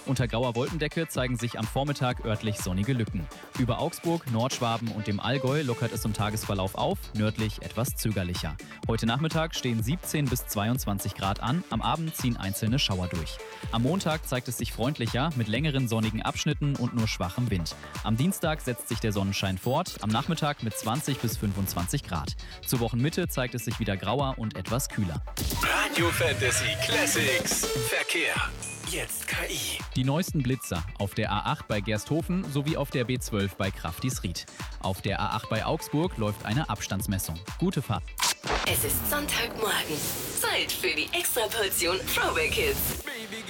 Unter grauer Wolkendecke zeigen sich am Vormittag örtlich sonnige Lücken. Über Augsburg, Nordschwaben und dem Allgäu lockert es im Tagesverlauf auf, nördlich etwas zögerlicher. Heute Nachmittag stehen 17 bis 22 Grad an, am Abend ziehen einzelne Schauer durch. Am Montag zeigt es sich freundlicher mit längeren sonnigen Abschnitten und nur schwachem Wind. Am Dienstag setzt sich der Sonnenschein fort, am Nachmittag mit 20 bis 25 Grad. Zur Wochenmitte zeigt es sich wieder grauer und etwas kühler. Radio Fantasy Classics Verkehr. Jetzt KI. Die neuesten Blitzer auf der A8 bei Gersthofen sowie auf der B12 bei Kraftisried. Auf der A8 bei Augsburg läuft eine Abstandsmessung. Gute Fahrt. Es ist Sonntagmorgen. Zeit für die Extraportion Throwback Hits.